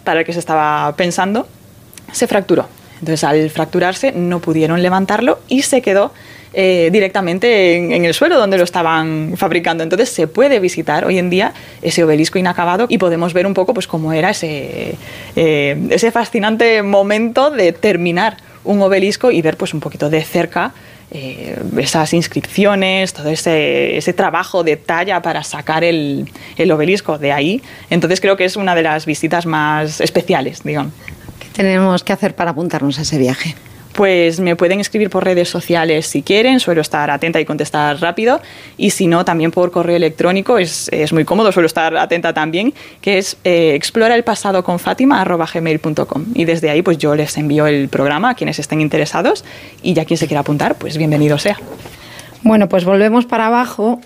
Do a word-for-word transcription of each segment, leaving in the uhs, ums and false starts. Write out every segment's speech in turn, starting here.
para el que se estaba pensando, se fracturó. Entonces, al fracturarse, no pudieron levantarlo y se quedó eh, directamente en, en el suelo donde lo estaban fabricando. Entonces, se puede visitar hoy en día ese obelisco inacabado y podemos ver un poco pues, cómo era ese, eh, ese fascinante momento de terminar un obelisco y ver pues, un poquito de cerca eh, esas inscripciones, todo ese, ese trabajo de talla para sacar el, el obelisco de ahí. Entonces, creo que es una de las visitas más especiales, digamos. Tenemos que hacer para apuntarnos a ese viaje. Pues me pueden escribir por redes sociales si quieren, suelo estar atenta y contestar rápido, y si no, también por correo electrónico, es, es muy cómodo, suelo estar atenta también, que es eh, exploraelpasadoconfatima arroba gmail punto com, y desde ahí pues yo les envío el programa a quienes estén interesados, y ya quien se quiera apuntar, pues bienvenido sea. Bueno, pues volvemos para abajo,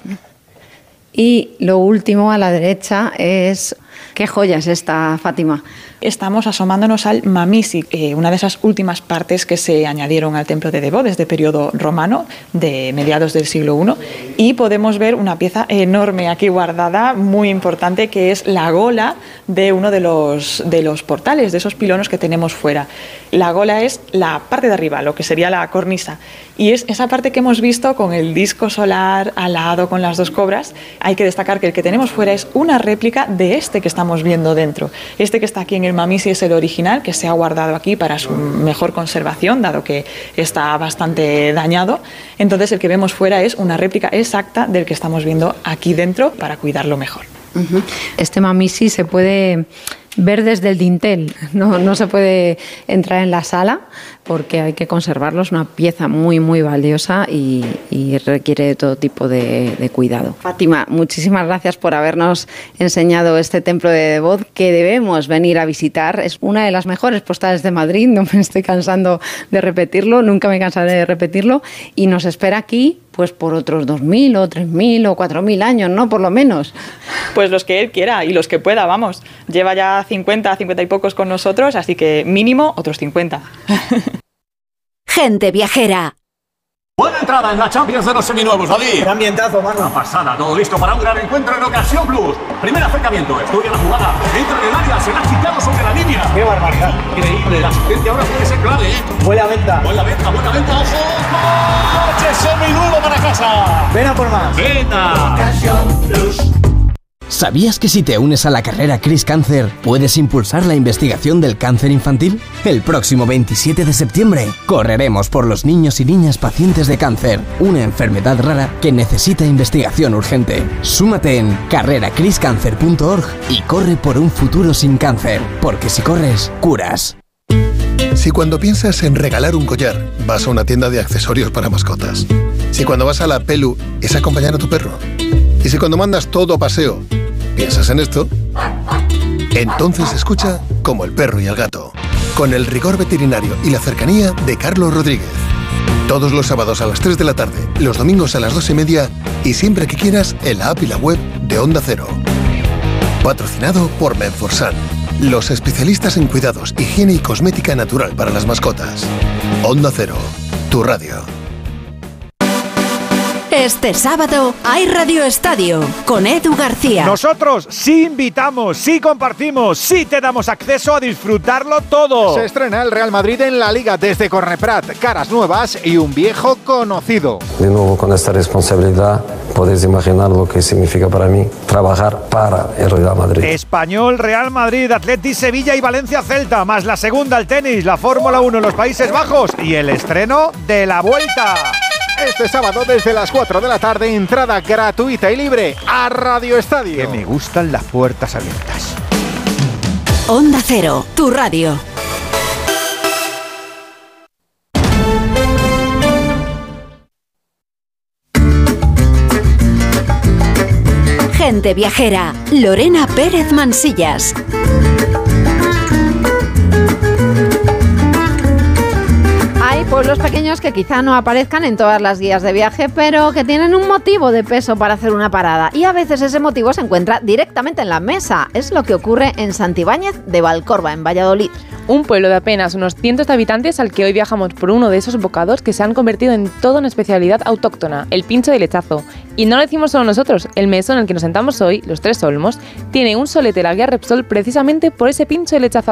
y lo último a la derecha es... ¿Qué joya es esta, Fátima? Estamos asomándonos al Mamisi, eh, una de esas últimas partes que se añadieron al templo de Devot desde periodo romano, de mediados del siglo primero, y podemos ver una pieza enorme aquí guardada, muy importante, que es la gola de uno de los, de los portales, de esos pilones que tenemos fuera. La gola es la parte de arriba, lo que sería la cornisa, y es esa parte que hemos visto con el disco solar al lado, con las dos cobras. Hay que destacar que el que tenemos fuera es una réplica de este que estamos viendo dentro. Este que está aquí en el Mamisi es el original, que se ha guardado aquí para su mejor conservación, dado que está bastante dañado. Entonces el que vemos fuera es una réplica exacta del que estamos viendo aquí dentro para cuidarlo mejor. Uh-huh. Este Mamisi se puede ver desde el dintel, no, no se puede entrar en la sala porque hay que conservarlo, es una pieza muy muy valiosa y, y requiere de todo tipo de, de cuidado. Fátima, muchísimas gracias por habernos enseñado este templo de Devot que debemos venir a visitar. Es una de las mejores postales de Madrid, no me estoy cansando de repetirlo, nunca me cansaré de repetirlo, y nos espera aquí pues por otros dos mil o tres mil o cuatro mil años, ¿no? Por lo menos. Pues los que él quiera y los que pueda, vamos. Lleva ya cincuenta, cincuenta y pocos con nosotros, así que mínimo otros cincuenta. Gente viajera. Buena entrada en la Champions de los seminuevos, David. Gran ambientazo, mano. Una pasada, todo listo para un gran encuentro en Ocasión Plus. Primer acercamiento, estudia la jugada, entra en el área, se la ha quitado sobre la línea. ¡Qué barbaridad! Increíble, la asistencia ahora puede ser clave, ¿eh? Buena venta. Buena venta, buena venta, ojo. ¡Coche seminuevo para casa! Ven a por más. ¡Venta! Ocasión Plus. ¿Sabías que si te unes a la carrera Cris Cáncer puedes impulsar la investigación del cáncer infantil? El próximo veintisiete de septiembre correremos por los niños y niñas pacientes de cáncer, una enfermedad rara que necesita investigación urgente. Súmate en carrera cris cáncer punto org y corre por un futuro sin cáncer, porque si corres, curas. Si cuando piensas en regalar un collar, vas a una tienda de accesorios para mascotas. Si cuando vas a la Pelu es acompañar a tu perro. Y si cuando mandas todo a paseo, ¿piensas en esto? Entonces escucha Como el perro y el gato, con el rigor veterinario y la cercanía de Carlos Rodríguez. Todos los sábados a las tres de la tarde, los domingos a las dos y media y siempre que quieras en la app y la web de Onda Cero. Patrocinado por Menforsan, los especialistas en cuidados, higiene y cosmética natural para las mascotas. Onda Cero, tu radio. Este sábado hay Radio Estadio con Edu García. Nosotros sí invitamos, sí compartimos, sí te damos acceso a disfrutarlo todo. Se estrena el Real Madrid en la Liga desde Corneprat, caras nuevas y un viejo conocido. De nuevo con esta responsabilidad, podéis imaginar lo que significa para mí trabajar para el Real Madrid. Español, Real Madrid, Atleti, Sevilla y Valencia Celta, más la segunda el tenis, la Fórmula uno en los Países Bajos y el estreno de la Vuelta. Este sábado desde las cuatro de la tarde, entrada gratuita y libre a Radio Estadio. Que me gustan las puertas abiertas. Onda Cero, tu radio. Gente viajera, Lorena Pérez Mansillas. Hay pueblos pequeños que quizá no aparezcan en todas las guías de viaje, pero que tienen un motivo de peso para hacer una parada. Y a veces ese motivo se encuentra directamente en la mesa. Es lo que ocurre en Santibáñez de Valcorba, en Valladolid. Un pueblo de apenas unos cientos de habitantes al que hoy viajamos por uno de esos bocados que se han convertido en toda una especialidad autóctona, el pincho de lechazo. Y no lo decimos solo nosotros, el mesón en el que nos sentamos hoy, los Tres Olmos, tiene un solete la guía Repsol precisamente por ese pincho de lechazo